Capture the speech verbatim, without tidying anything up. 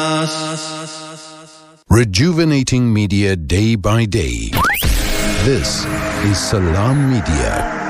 Rejuvenating media day by day. This is Salam Media.